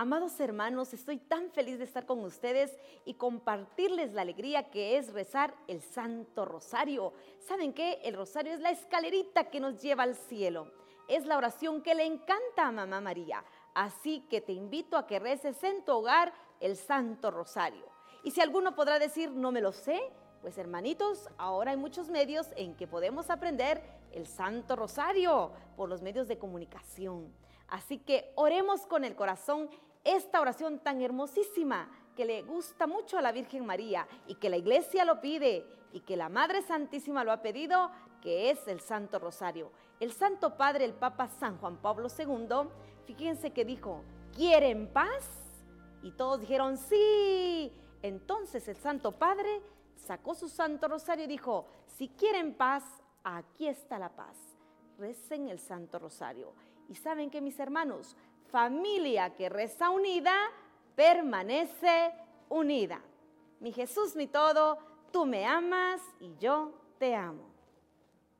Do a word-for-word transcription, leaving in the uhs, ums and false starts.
Amados hermanos, estoy tan feliz de estar con ustedes y compartirles la alegría que es rezar el Santo Rosario. ¿Saben qué? El rosario es la escalerita que nos lleva al cielo. Es la oración que le encanta a Mamá María. Así que te invito a que reces en tu hogar el Santo Rosario. Y si alguno podrá decir, no me lo sé, pues hermanitos, ahora hay muchos medios en que podemos aprender el Santo Rosario por los medios de comunicación. Así que oremos con el corazón esta oración tan hermosísima que le gusta mucho a la Virgen María y que la Iglesia lo pide y que la Madre Santísima lo ha pedido, que es el Santo Rosario. El Santo Padre, el Papa San Juan Pablo segundo, fíjense que dijo, ¿quieren paz? Y todos dijeron, sí. Entonces el Santo Padre sacó su Santo Rosario y dijo, si quieren paz, aquí está la paz. Recen el Santo Rosario. Y saben que, mis hermanos, familia que reza unida, permanece unida. Mi Jesús, mi todo, tú me amas y yo te amo.